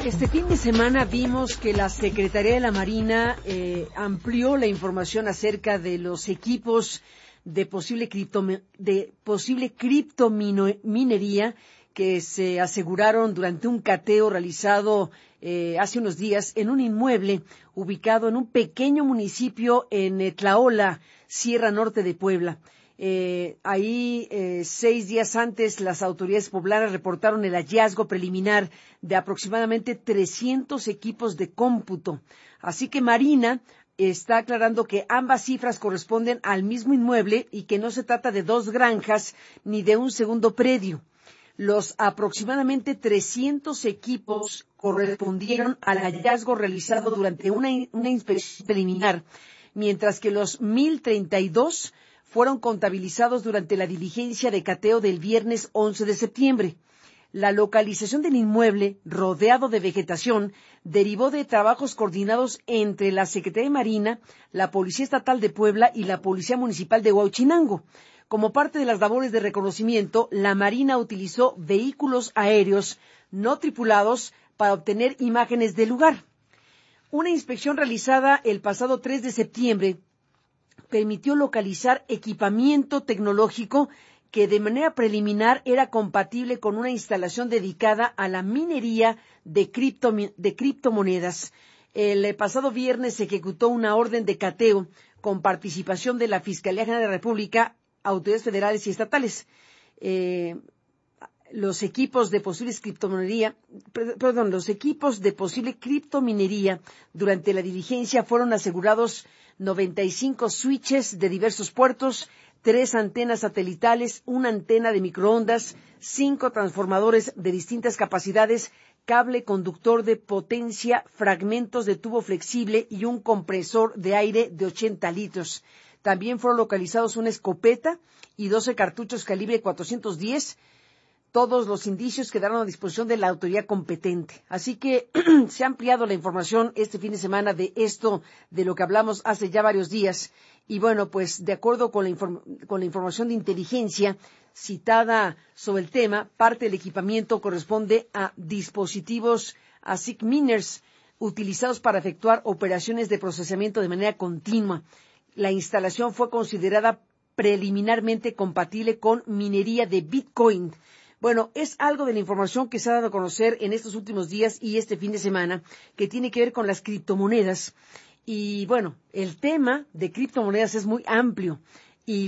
Este fin de semana vimos que la Secretaría de la Marina amplió la información acerca de los equipos de posible criptominería que se aseguraron durante un cateo realizado hace unos días en un inmueble ubicado en un pequeño municipio en Tlaola, Sierra Norte de Puebla. 6 días antes, las autoridades poblanas reportaron el hallazgo preliminar de aproximadamente 300 equipos de cómputo. Así que Marina está aclarando que ambas cifras corresponden al mismo inmueble y que no se trata de dos granjas ni de un segundo predio. Los aproximadamente 300 equipos correspondieron al hallazgo realizado durante una inspección preliminar, mientras que los 1,032 fueron contabilizados durante la diligencia de cateo del viernes 11 de septiembre. La localización del inmueble, rodeado de vegetación, derivó de trabajos coordinados entre la Secretaría de Marina, la Policía Estatal de Puebla y la Policía Municipal de Huauchinango. Como parte de las labores de reconocimiento, la Marina utilizó vehículos aéreos no tripulados para obtener imágenes del lugar. Una inspección realizada el pasado 3 de septiembre permitió localizar equipamiento tecnológico que de manera preliminar era compatible con una instalación dedicada a la minería de criptomonedas. El pasado viernes se ejecutó una orden de cateo con participación de la Fiscalía General de la República, autoridades federales y estatales. Los equipos de posible criptominería durante la diligencia fueron asegurados 95 switches de diversos puertos, 3 antenas satelitales, una antena de microondas, 5 transformadores de distintas capacidades, cable conductor de potencia, fragmentos de tubo flexible y un compresor de aire de 80 litros. También fueron localizados una escopeta y 12 cartuchos calibre 410. Todos los indicios quedaron a disposición de la autoridad competente. Así que se ha ampliado la información este fin de semana de esto, de lo que hablamos hace ya varios días. Y bueno, pues de acuerdo con la información de inteligencia citada sobre el tema, parte del equipamiento corresponde a dispositivos ASIC miners utilizados para efectuar operaciones de procesamiento de manera continua. La instalación fue considerada preliminarmente compatible con minería de Bitcoin. Bueno, es algo de la información que se ha dado a conocer en estos últimos días y este fin de semana, que tiene que ver con las criptomonedas. Y bueno, el tema de criptomonedas es muy amplio y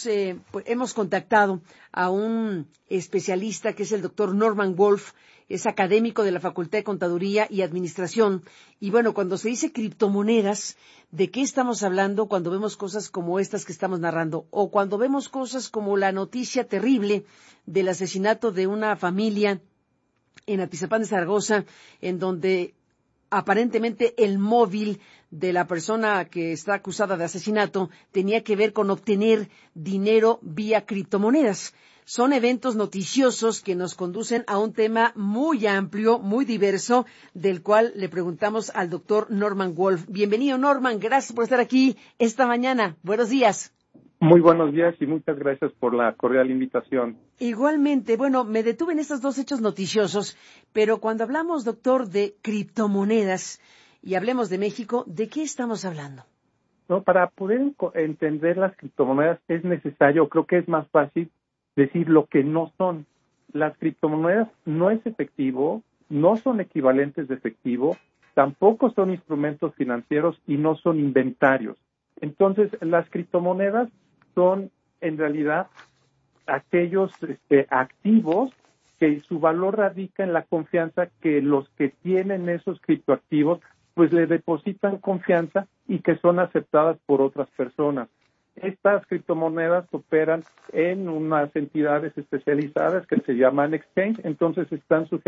hemos contactado a un especialista que es el doctor Norman Wolf, es académico de la Facultad de Contaduría y Administración. Y bueno, cuando se dice criptomonedas, ¿de qué estamos hablando cuando vemos cosas como estas que estamos narrando? O cuando vemos cosas como la noticia terrible del asesinato de una familia en Atizapán de Zaragoza, en donde aparentemente el móvil de la persona que está acusada de asesinato tenía que ver con obtener dinero vía criptomonedas. Son eventos noticiosos que nos conducen a un tema muy amplio, muy diverso, del cual le preguntamos al doctor Norman Wolf. Bienvenido, Norman. Gracias por estar aquí esta mañana. Buenos días. Muy buenos días y muchas gracias por la cordial invitación. Igualmente, bueno, me detuve en estos dos hechos noticiosos, pero cuando hablamos, doctor, de criptomonedas y hablemos de México, ¿de qué estamos hablando? No, para poder entender las criptomonedas es necesario, creo que es más fácil decir lo que no son. Las criptomonedas no es efectivo, no son equivalentes de efectivo, tampoco son instrumentos financieros y no son inventarios. Entonces, las criptomonedas son en realidad aquellos activos que su valor radica en la confianza que los que tienen esos criptoactivos pues le depositan confianza y que son aceptadas por otras personas. Estas criptomonedas operan en unas entidades especializadas que se llaman exchange, entonces están sujetas